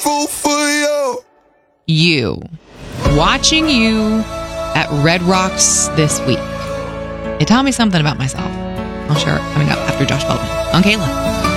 fool for you. You. Watching you at Red Rocks this week. It taught me something about myself. I'll share it coming up after Josh Feldman on Kayla.